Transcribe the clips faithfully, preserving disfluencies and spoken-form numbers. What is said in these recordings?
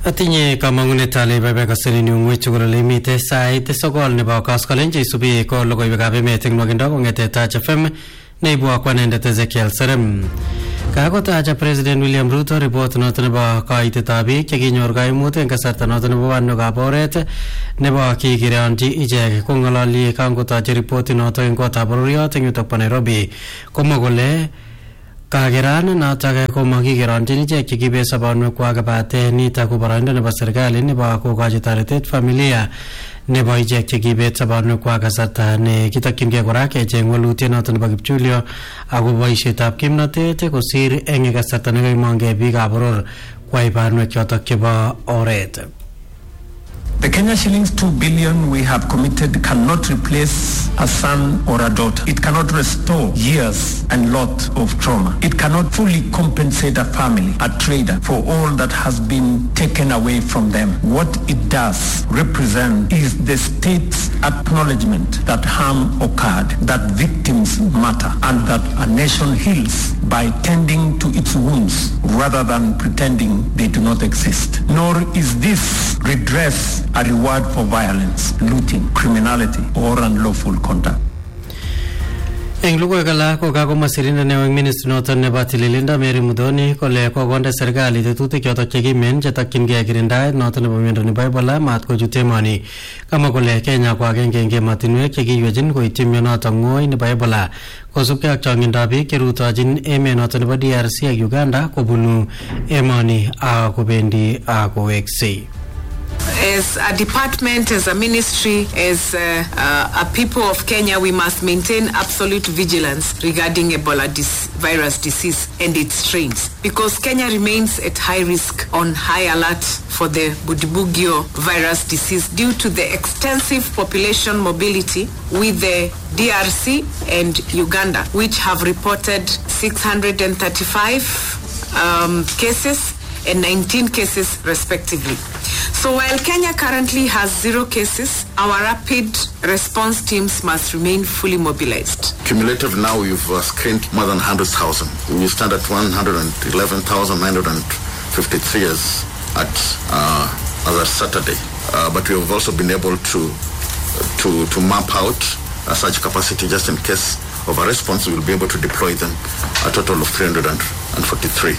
Atinye kamangunet ale bebe kasini ngwechu ko le mite sait sokol nebo kaskolenje isubi ko logoiwekab emet eng nwakindo kongete Touch F M neibu akwanendet Ezekiel Serem. Kakotaja President William Ruto report noto nebo kaitetab biik chekinyor kaimut eng kasarta noto nebo wanokab oret nebo kikireonji ichek kongololi kangotaja report noto eng kotab bororiot eng yutok bo Nairobi komwa kole kageran notok ko makigeronjin ichek chekibe sobonwekwak kobate nitok ko boroindo nebo serikali nebo kokochi toretet familia nebo ichek chekibet sobonwekwak kasarta ne kitokyingei kora kecheng walutiet noto nebo kipchulio ako boisietab kimnotet kosir eng kasarta nekimongei biikab boror kwai banwek chotok chebo oret. The Kenya shillings two billion we have committed cannot replace a son or a daughter. It cannot restore years and lot of trauma. It cannot fully compensate a family, a trader, for all that has been taken away from them. What it does represent is the state's acknowledgement that harm occurred, that victims matter, and that a nation heals by tending to its wounds rather than pretending they do not exist. Nor is this redress a reward for violence, looting, criminality, or unlawful conduct. Eng lugoy kala ko kakomasirinda neo eng ministry noton nebo tililinda Mary Muthoni kole kokonde serikali tetutik chotok chekimen chetokyingei kirindaet noton nebo miondo nebo Ebola mat kochut emoni. Kamwa kole Kenya ko agenge eng emotinwek chekiywechin koityi mionotok ng'oi nebo Ebola kosubkei ak chong'indab biik cherutochin emet noton nebo D R C ak Uganda kobunu emoni akobendi akoweksei. As a department, as a ministry, as uh, uh, a people of Kenya, we must maintain absolute vigilance regarding Ebola dis- virus disease and its strains, because Kenya remains at high risk on high alert for the Budibugyo virus disease due to the extensive population mobility with the D R C and Uganda, which have reported six hundred thirty-five um, cases and nineteen cases respectively. So while Kenya currently has zero cases, our rapid response teams must remain fully mobilized. Cumulative now, we've uh, screened more than one hundred thousand. We stand at one hundred eleven thousand nine hundred fifty-three as at uh, as of Saturday. Uh, but we have also been able to to to map out uh, such capacity just in case of a response. We will be able to deploy them a total of three hundred forty-three.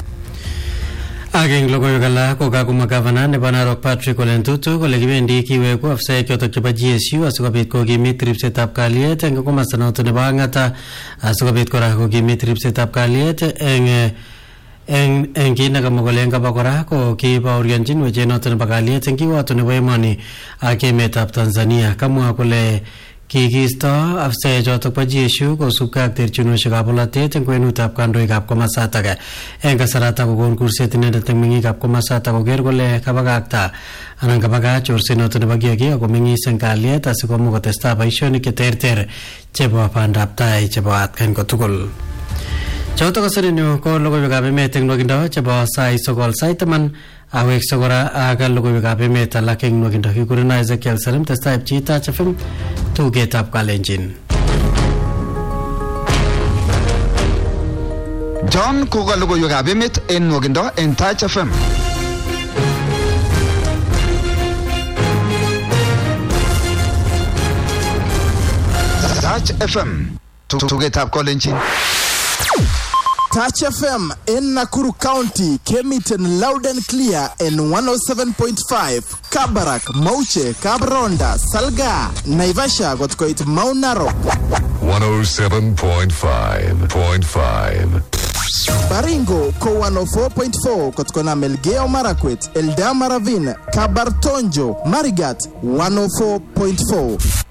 Ageng logoiwek alak ko kakomwa gavana nebo Narok Patrick Ole Ntutu kole kibendi kiweku afisaek chotok chebo G S U asikobit kokimit ripsetab kalyet eng komasta noto nebo Ang'ata asikobit kora kokimit ripsetab kalyet eng eng eng kit nekamwa kole eng kaba kora ko kibaorionjin wechet noto nebo kalyet eng kiwoto nebo emoni ak emetab Tanzania. Kamwa kole kikiisto afisaek chotok bo G S U kosubkei ak terchinosiekab bolotet eng kwenutab kandoikab komasatak. Eng kasaratak kokon kurset inendet eng meng'ikab komasatak koker kole kabakakta anan kabakach chorset noto nebo kiagik ako meng'is eng kalyet asikomuch kotestai boisionik cheterter chebo bandab tai chebo atkan kotugul. Chotok kasarinyu ko logoiwekab emet eng nwakindo chebo sait sokol sait taman awekse kora ak logoiwekab emet alak eng nwakindo. Kikurena Ezekiel Serem, testai pchi Touch F M tugetab Kalenjin. John koka logoiwekab emet eng nwakindo eng Touch F M. Touch F M tugetab Kalenjin. Touch F M in Nakuru County came it in loud and clear in one oh seven point five. Kabarak, Mauche, Kabronda, Salga, Naivasha got quite Mount Narok. one oh seven point five point five. Baringo, Ko one oh four point four, Kotkona Melgeo Marakwet, Eldama Ravine, Kabartonjo, Marigat, one oh four point four.